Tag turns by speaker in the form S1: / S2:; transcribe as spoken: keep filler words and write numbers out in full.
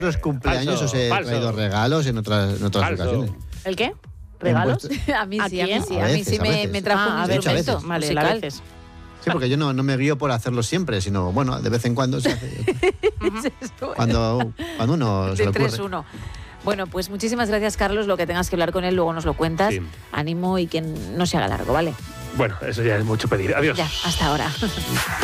S1: los cumpleaños
S2: Falso,
S1: os he
S2: falso.
S1: traído regalos en otras, en otras
S2: Falso.
S1: ocasiones.
S3: ¿El qué? ¿Regalos?
S4: A mí
S3: ¿A
S4: sí, a mí
S3: quién?
S4: sí,
S1: A
S4: a mí
S1: veces,
S4: sí
S1: a
S4: me,
S1: veces.
S4: me trajo
S3: Ah,
S4: un
S3: a ver,
S4: instrumento
S1: veces.
S3: Vale,
S4: musical.
S3: a veces.
S1: Sí, porque yo no, no me guío por hacerlo siempre, sino, bueno, de vez en cuando se hace. cuando, cuando uno se
S4: De
S1: le ocurre.
S4: tres uno. Bueno, pues muchísimas gracias, Carlos. Lo que tengas que hablar con él, luego nos lo cuentas.
S2: Sí.
S4: Ánimo y que no se haga largo, ¿vale?
S2: Bueno, eso ya es mucho pedir. Adiós.
S4: Ya, hasta ahora.